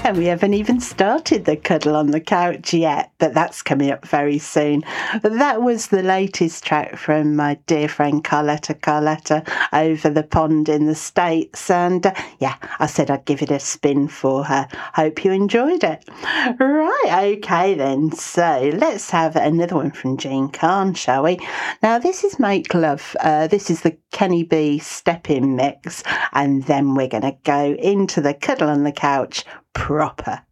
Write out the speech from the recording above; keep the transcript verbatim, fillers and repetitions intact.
And we haven't even started the cuddle on the couch yet, but that's coming up very soon. That was the latest track from my dear friend Carletta Carletta over the pond in the States. And uh, yeah, I said I'd give it a spin for her. Hope you enjoyed it. Right, okay then. So let's have another one from Jean Carn, shall we? Now, this is Make Love. Uh, this is the Kenny B step-in mix. And then we're going to go into the cuddle on the couch proper.